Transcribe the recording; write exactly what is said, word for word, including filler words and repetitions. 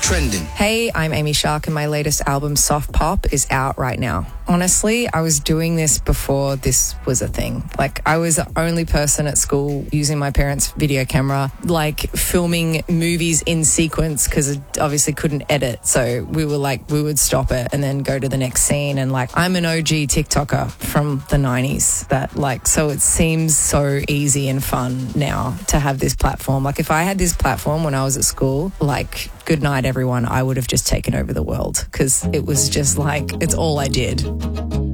trending. Hey, I'm Amy Shark, and my latest album, Soft Pop, is out right now. Honestly, I was doing this before this was a thing. Like, I was the only person at school using my parents' video camera, like filming movies in sequence because it obviously couldn't edit. So we were like, we would stop it and then go to the next scene. And like, I'm an O G TikToker from the nineties that like, so it seems so easy and fun now to have this platform. Like, if I had this platform when I was at school, like, good night, everyone, I would have just taken over the world because it was just like, it's all I did.